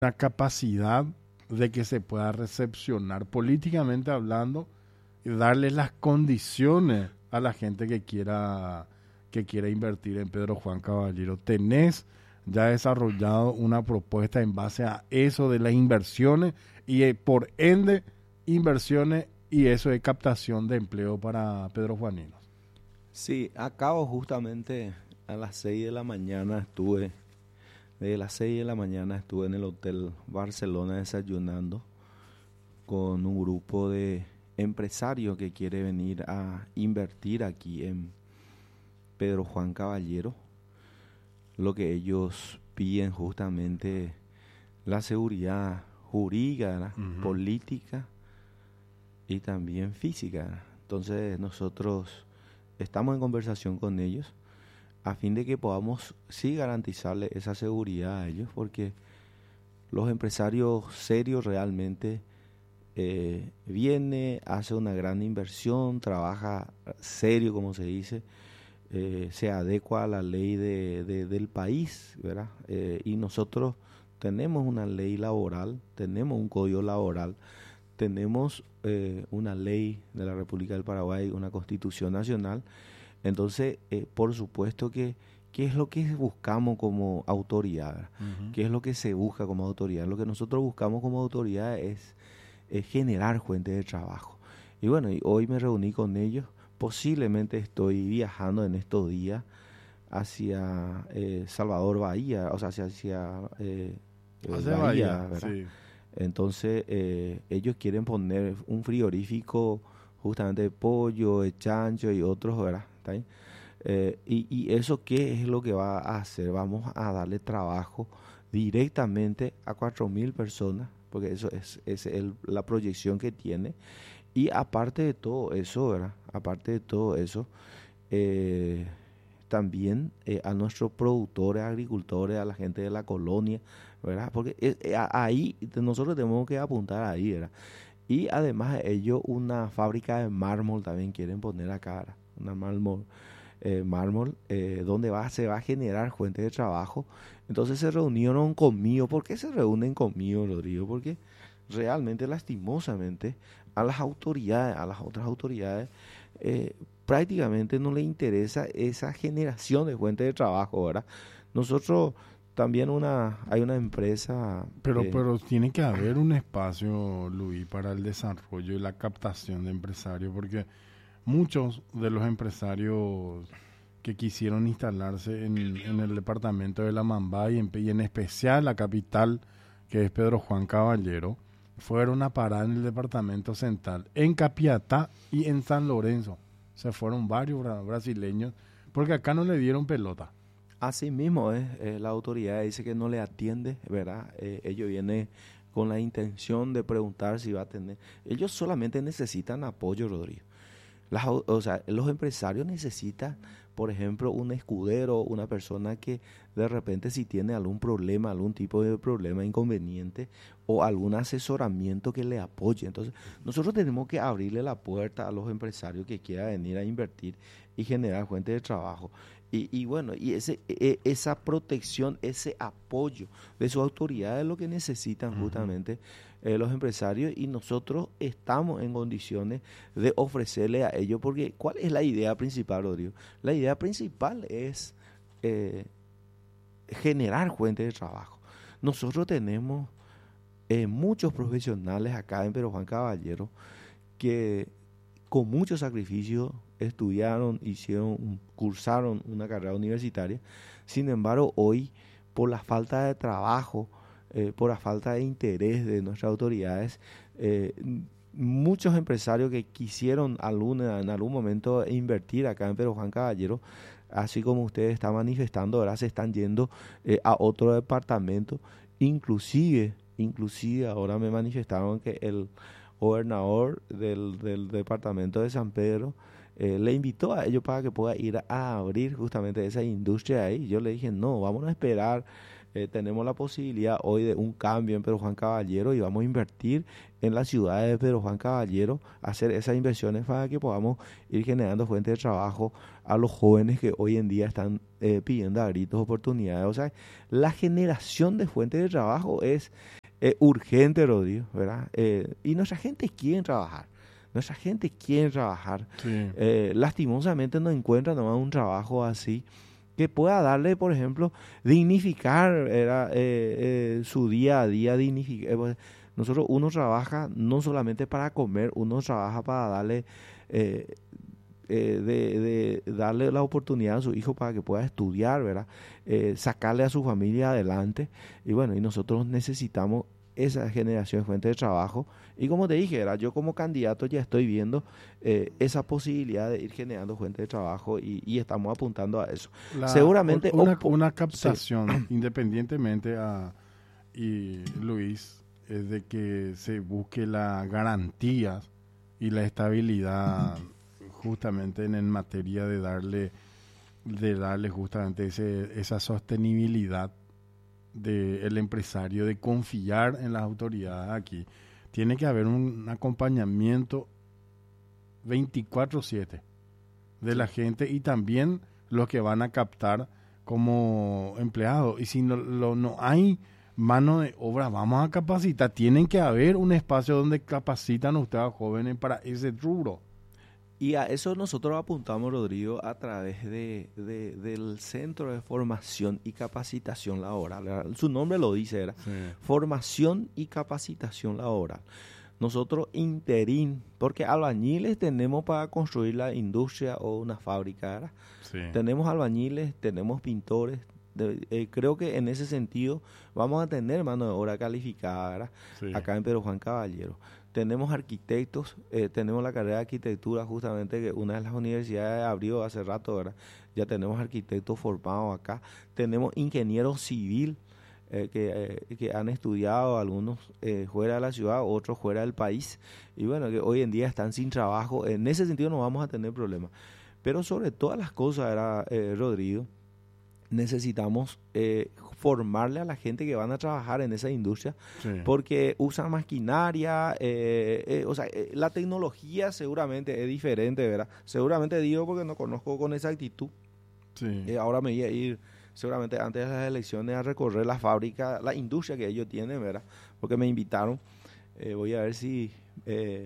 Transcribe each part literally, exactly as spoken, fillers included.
la capacidad de que se pueda recepcionar políticamente hablando y darle las condiciones a la gente que quiera que quiera invertir en Pedro Juan Caballero. ¿Tenés ya desarrollado una propuesta en base a eso de las inversiones y eh, por ende inversiones y eso de captación de empleo para Pedro Juaninos? Sí, acabo justamente a las seis de la mañana estuve, desde las seis de la mañana estuve en el Hotel Barcelona desayunando con un grupo de empresarios que quiere venir a invertir aquí en Pedro Juan Caballero. Lo que ellos piden justamente la seguridad jurídica, uh-huh. política y también física. Entonces nosotros estamos en conversación con ellos a fin de que podamos sí garantizarle esa seguridad a ellos, porque los empresarios serios realmente eh, viene, hace una gran inversión, trabaja serio, como se dice, eh, se adecua a la ley de, de, del país, ¿verdad? Eh, y nosotros tenemos una ley laboral, tenemos un código laboral, tenemos eh, una ley de la República del Paraguay, una constitución nacional. Entonces, eh, por supuesto que, ¿qué es lo que buscamos como autoridad? Uh-huh. ¿Qué es lo que se busca como autoridad? Lo que nosotros buscamos como autoridad es, es generar fuentes de trabajo. Y bueno, y hoy me reuní con ellos. Posiblemente estoy viajando en estos días hacia eh, Salvador Bahía, o sea, hacia, hacia eh, hacia Bahía, Bahía, ¿verdad? Sí. Entonces, eh, ellos quieren poner un frigorífico justamente de pollo, de chancho y otros, ¿verdad? ¿Está bien? Eh, y, y eso, ¿qué es lo que va a hacer? Vamos a darle trabajo directamente a cuatro mil personas, porque eso es, es el, la proyección que tiene. Y aparte de todo eso, ¿verdad? Aparte de todo eso, eh, también eh, a nuestros productores, agricultores, a la gente de la colonia, ¿verdad? Porque eh, ahí nosotros tenemos que apuntar ahí, ¿verdad? Y además ellos una fábrica de mármol también quieren poner acá, ¿verdad? Una mármol, eh, mármol eh, donde va, se va a generar fuentes de trabajo. Entonces se reunieron conmigo. ¿Por qué se reúnen conmigo, Rodrigo? Porque realmente, lastimosamente, a las autoridades, a las otras autoridades, eh, prácticamente no les interesa esa generación de fuentes de trabajo, ¿verdad? Nosotros también una, hay una empresa... Pero, eh, pero tiene que haber un espacio, Luis, para el desarrollo y la captación de empresarios, porque muchos de los empresarios que quisieron instalarse en, en el departamento de La Mambay y en, y en especial la capital, que es Pedro Juan Caballero, fueron a parar en el departamento central, en Capiatá y en San Lorenzo. Se fueron varios bra- brasileños porque acá no le dieron pelota. Así mismo es, eh, la autoridad dice que no le atiende, ¿verdad? Eh, ellos vienen con la intención de preguntar si va a tener... Ellos solamente necesitan apoyo, Rodrigo. Las, o sea, los empresarios necesitan, por ejemplo, un escudero, una persona que de repente si tiene algún problema, algún tipo de problema, inconveniente o algún asesoramiento que le apoye. Entonces, nosotros tenemos que abrirle la puerta a los empresarios que quieran venir a invertir y generar fuentes de trabajo. Y, y bueno, y ese, e, esa protección, ese apoyo de sus autoridades es lo que necesitan uh-huh. justamente eh, los empresarios, y nosotros estamos en condiciones de ofrecerle a ellos, porque ¿cuál es la idea principal, Rodrigo? La idea principal es eh, generar fuentes de trabajo. Nosotros tenemos eh, muchos profesionales acá en Pedro Juan Caballero que con mucho sacrificio estudiaron, hicieron, cursaron una carrera universitaria. Sin embargo, hoy, por la falta de trabajo, eh, por la falta de interés de nuestras autoridades, eh, muchos empresarios que quisieron alguna, en algún momento invertir acá en Pedro Juan Caballero, así como ustedes están manifestando, ahora se están yendo eh, a otro departamento. Inclusive, inclusive ahora me manifestaron que el gobernador del, del departamento de San Pedro eh, le invitó a ellos para que pueda ir a abrir justamente esa industria ahí. Yo le dije, no, vamos a esperar Eh, tenemos la posibilidad hoy de un cambio en Pedro Juan Caballero y vamos a invertir en la ciudad de Pedro Juan Caballero, hacer esas inversiones para que podamos ir generando fuentes de trabajo a los jóvenes que hoy en día están eh, pidiendo a gritos oportunidades. O sea, la generación de fuentes de trabajo es eh, urgente, Rodrigo, ¿verdad? Eh, y nuestra gente quiere trabajar. Nuestra gente quiere trabajar. Sí. Eh, lastimosamente no encuentra nomás un trabajo así que pueda darle, por ejemplo, dignificar era, eh, eh, su día a día. Dignificar. Eh, nosotros, uno trabaja no solamente para comer, uno trabaja para darle, eh, eh, de, de darle la oportunidad a su hijo para que pueda estudiar, ¿verdad? Eh, sacarle a su familia adelante. Y bueno, y nosotros necesitamos esa generación de fuentes de trabajo. Y como te dije, era, yo como candidato ya estoy viendo eh, esa posibilidad de ir generando fuentes de trabajo y, y estamos apuntando a eso. La, Seguramente una, opo- una captación, sí. independientemente a y Luis, es de que se busque la garantía y la estabilidad justamente en, en materia de darle de darle justamente ese, esa sostenibilidad del empresario, de confiar en las autoridades aquí. Tiene que haber un acompañamiento veinticuatro siete de la gente y también los que van a captar como empleados. Y si no, lo, no hay mano de obra, vamos a capacitar. Tienen que haber un espacio donde capacitan a ustedes a jóvenes para ese rubro. Y a eso nosotros apuntamos, Rodrigo, a través de, de, del Centro de Formación y Capacitación Laboral. Su nombre lo dice, era Sí. Formación y Capacitación Laboral. Nosotros interín, porque albañiles tenemos para construir la industria o una fábrica, ¿verdad? Sí. Tenemos albañiles, tenemos pintores. De, eh, creo que en ese sentido vamos a tener mano de obra calificada, ¿verdad? Sí. Acá en Pedro Juan Caballero. Tenemos arquitectos, eh, tenemos la carrera de arquitectura, justamente que una de las universidades abrió hace rato, ¿verdad? Ya tenemos arquitectos formados acá. Tenemos ingenieros civil eh, que, eh, que han estudiado, algunos eh, fuera de la ciudad, otros fuera del país. Y bueno, que hoy en día están sin trabajo. En ese sentido no vamos a tener problemas. Pero sobre todas las cosas, era eh, Rodrigo, necesitamos eh, formarle a la gente que van a trabajar en esa industria, Sí. porque usan maquinaria, eh, eh, o sea, eh, la tecnología seguramente es diferente, ¿verdad? Seguramente digo porque no conozco con exactitud. Sí. Eh, ahora me voy a ir seguramente antes de las elecciones a recorrer la fábrica, la industria que ellos tienen, ¿verdad? Porque me invitaron. Eh, voy a ver si eh,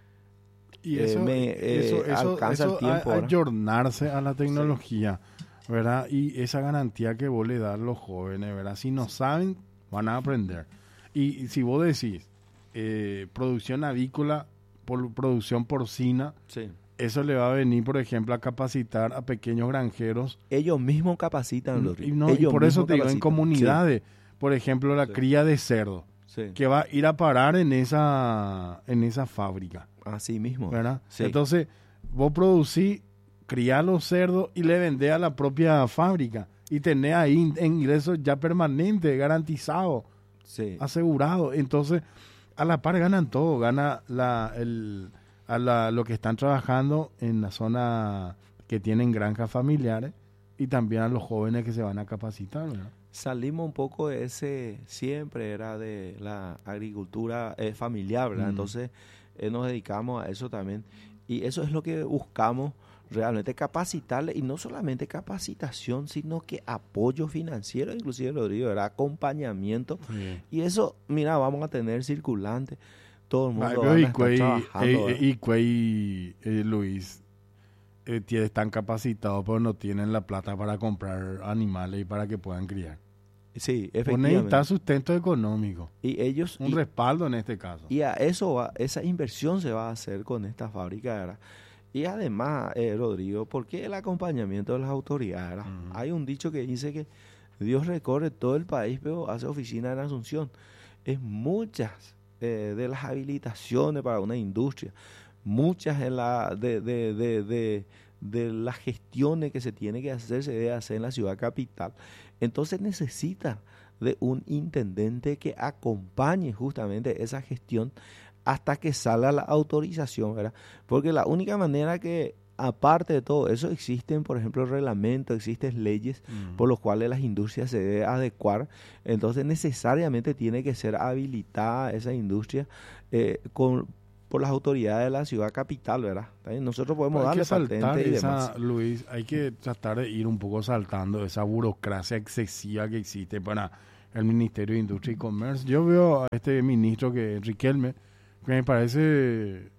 Y eh, eso, me eh, eso, eso, alcanza eso el tiempo. a- ¿verdad? ayornarse a la tecnología, ¿verdad? Y esa garantía que vos le das a los jóvenes, ¿verdad? Si no saben, van a aprender. Y, y si vos decís eh, producción avícola, por producción porcina, Sí. eso le va a venir, por ejemplo, a capacitar a pequeños granjeros. Ellos mismos capacitan los Y, no, y ellos por eso mismos te digo, en capacitan. comunidades, por ejemplo, la Sí. cría de cerdo, Sí, sí. que va a ir a parar en esa, en esa fábrica. Así mismo. ¿Verdad? Sí. Entonces, vos producís, criás los cerdos y le vendés a la propia fábrica y tenés ahí in- ingresos ya permanentes, garantizados, Sí. asegurados. Entonces, a la par ganan todo, gana la, el, a la, lo que están trabajando en la zona que tienen granjas familiares y también a los jóvenes que se van a capacitar, ¿verdad? Salimos un poco de ese, siempre era de la agricultura eh, familiar, ¿verdad? Mm. Entonces eh, nos dedicamos a eso también. Y eso es lo que buscamos realmente, capacitarle, y no solamente capacitación, sino que apoyo financiero, inclusive Rodrigo, ¿verdad? Acompañamiento. Sí. Y eso, mira, vamos a tener circulante. Todo el mundo Ay, va pero a y estar Cuey, trabajando. eh, ¿verdad? y Cuey, eh, Luis, eh, tie- están capacitados, pero no tienen la plata para comprar animales y para que puedan criar. Sí, Pues efectivamente. necesitan sustento económico, Y ellos... un y- respaldo en este caso. Y a eso va, esa inversión se va a hacer con esta fábrica, ¿verdad? Y además, eh, Rodrigo, ¿por qué el acompañamiento de las autoridades? ¿verdad? Ujú. Hay un dicho que dice que Dios recorre todo el país, pero hace oficina en Asunción. Es muchas eh, de las habilitaciones para una industria, muchas de, la, de, de, de, de, de las gestiones que se tiene que hacer, se debe hacer en la ciudad capital. Entonces necesita de un intendente que acompañe justamente esa gestión hasta que salga la autorización, ¿verdad? Porque la única manera que aparte de todo eso, existen, por ejemplo, reglamentos, existen leyes Mm. por los cuales las industrias se deben adecuar. Entonces, necesariamente tiene que ser habilitada esa industria eh, con, por las autoridades de la ciudad capital, ¿verdad? También nosotros podemos Hay darle que saltar patente y esa, demás. Luis, hay que tratar de ir un poco saltando esa burocracia excesiva que existe para el Ministerio de Industria y Comercio. Yo veo a este ministro que es Riquelme, que me parece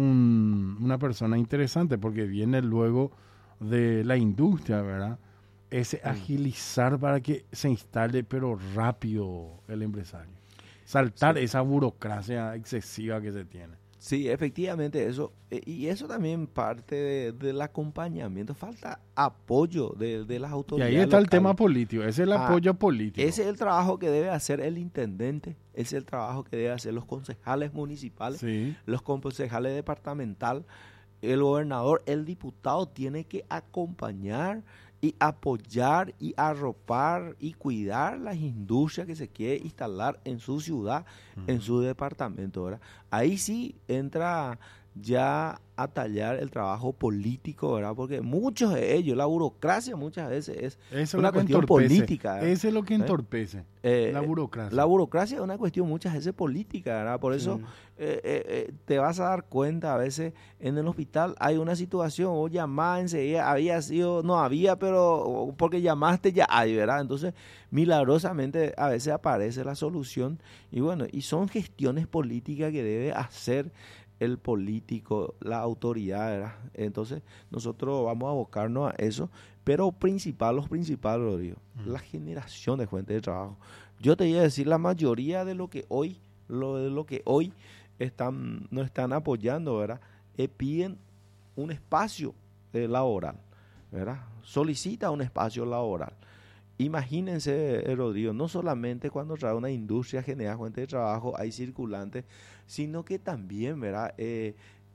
un- una persona interesante porque viene luego de la industria, ¿verdad? Ese agilizar para que se instale, pero rápido el empresario. Saltar Sí. esa burocracia excesiva que se tiene. Sí, efectivamente eso, eh, y eso también parte de- del acompañamiento, falta apoyo de, de las Y autoridades ahí está el locales. tema político, ese es el Ah, apoyo político. Ese es el trabajo que debe hacer el intendente, ese es el trabajo que debe hacer los concejales municipales, Sí. los concejales departamental, el gobernador, el diputado tiene que acompañar y apoyar y arropar y cuidar las industrias que se quiere instalar en su ciudad, en su departamento, ¿verdad? Ahí sí entra ya a tallar el trabajo político, ¿verdad? Porque muchos de ellos, la burocracia muchas veces es Eso es una lo que cuestión entorpece. política, ¿verdad? Eso es lo que ¿Eh? entorpece. Eh, la burocracia. La burocracia es una cuestión muchas veces política, ¿verdad? Por eso Sí. eh, eh, eh, te vas a dar cuenta a veces en el hospital hay una situación, o llamás enseguida, había sido, no había, pero porque llamaste ya hay, ¿verdad? Entonces, milagrosamente a veces aparece la solución y bueno, y son gestiones políticas que debe hacer el político, la autoridad, ¿verdad? Entonces, nosotros vamos a abocarnos a eso, pero principal, los principales, Rodrigo, Mm. la generación de fuentes de trabajo. Yo te voy a decir, la mayoría de lo que hoy, lo de lo que hoy están, nos están apoyando, ¿verdad? Eh, piden un espacio eh, laboral, ¿verdad? Solicita un espacio laboral. Imagínense, eh, Rodrigo, no solamente cuando trae una industria genera fuentes de trabajo, hay circulantes, sino que también, ¿verdad? Eh,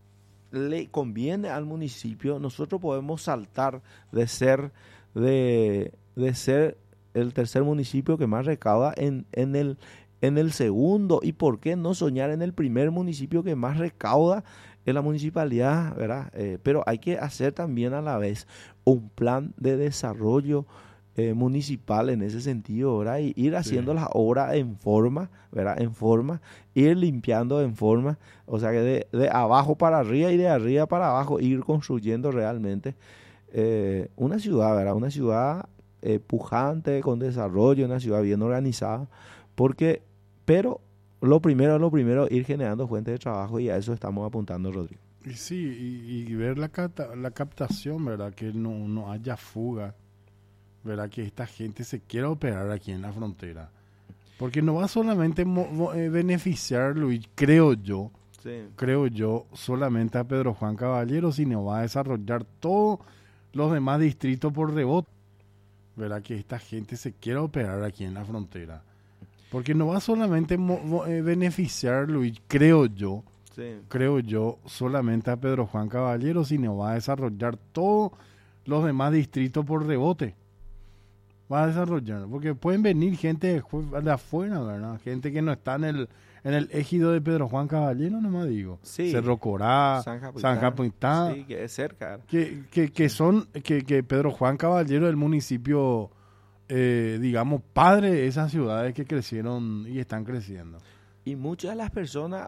le conviene al municipio, nosotros podemos saltar de ser, de, de ser el tercer municipio que más recauda en, en, el, en el segundo, y por qué no soñar en el primer municipio que más recauda en la municipalidad, ¿verdad? Eh, pero hay que hacer también a la vez un plan de desarrollo eh, municipal en ese sentido, ¿verdad? Y ir haciendo Sí. las obras en forma, ¿verdad? En forma, ir limpiando en forma, o sea que de, de abajo para arriba y de arriba para abajo, ir construyendo realmente eh, una ciudad, ¿verdad? Una ciudad eh, pujante, con desarrollo, una ciudad bien organizada, porque, pero lo primero, lo primero, ir generando fuentes de trabajo y a eso estamos apuntando, Rodrigo. Y sí, y, y ver la, capta- la captación, ¿verdad? Que no, no haya fuga, ¿verdad? Que esta gente se quiera operar aquí en la frontera. Porque no va solamente mo- mo- eh, beneficiar, Luis, creo yo, Sí. creo yo, solamente a Pedro Juan Caballero, sino va a desarrollar todos los demás distritos por rebote, ¿verdad? Que esta gente se quiera operar aquí en la frontera. Porque no va solamente mo- mo- eh, beneficiar, Luis, creo yo, Sí. creo yo, solamente a Pedro Juan Caballero, sino va a desarrollar todos los demás distritos por rebote. Va a desarrollar, porque pueden venir gente de, fu- de afuera, ¿verdad? Gente que no está en el, en el ejido de Pedro Juan Caballero, nomás digo. Sí. Cerro Corá, San Japuitá. San Japuitá, Sí, que es cerca, ¿verdad? que, que, que son, que, que Pedro Juan Caballero es el municipio, eh, digamos, padre de esas ciudades que crecieron y están creciendo. Y muchas de las personas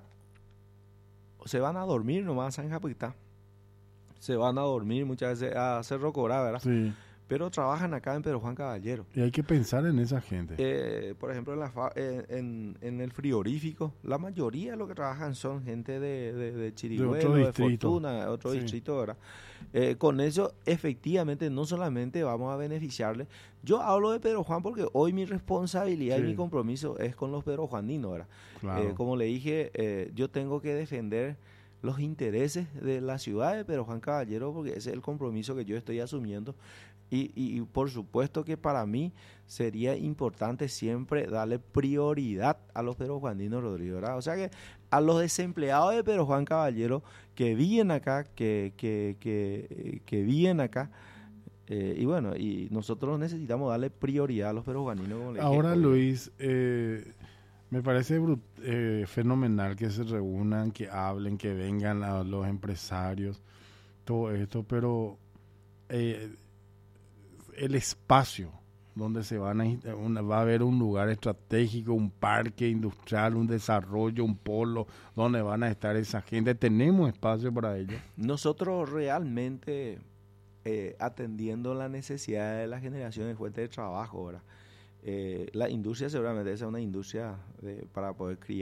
se van a dormir nomás a San Japuitá. Se van a dormir muchas veces a Cerro Corá, ¿verdad? Sí. Pero trabajan acá en Pedro Juan Caballero. Y hay que pensar en esa gente. Eh, por ejemplo, en, la fa- eh, en, en el frigorífico, la mayoría de los que trabajan son gente de, de, de Chirigüelo, otro de, distrito. Fortuna, otro Sí. distrito, ¿verdad? Eh, con eso, efectivamente, no solamente vamos a beneficiarle. Yo hablo de Pedro Juan porque hoy mi responsabilidad Sí. y mi compromiso es con los pedrojuaninos, ¿verdad? Claro. Eh, como le dije, eh, yo tengo que defender los intereses de la ciudad de Pedro Juan Caballero porque ese es el compromiso que yo estoy asumiendo. Y, y, y por supuesto que para mí sería importante siempre darle prioridad a los pedrojuaninos, Rodrigo, ¿verdad? O sea que a los desempleados de Pedro Juan Caballero que viven acá, que, que, que, que viven acá, eh, y bueno, y nosotros necesitamos darle prioridad a los pedrojuaninos. Como le dije, Ahora, porque- Luis, eh, me parece brut- eh, fenomenal que se reúnan, que hablen, que vengan a los empresarios, todo esto, pero eh, el espacio donde se van a, una, va a haber un lugar estratégico, un parque industrial, un desarrollo, un polo, donde van a estar esa gente. ¿Tenemos espacio para ello? Nosotros realmente, eh, atendiendo la necesidad de la generación de fuentes de trabajo, ¿verdad? Eh, la industria seguramente es una industria de, para poder criar